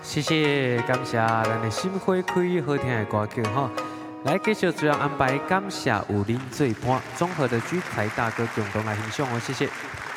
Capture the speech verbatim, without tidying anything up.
谢谢，感谢咱的心花开好听的歌曲哈。来，继续最后安排感谢有您做伴综合的居台大哥共同来欣赏哦，谢谢。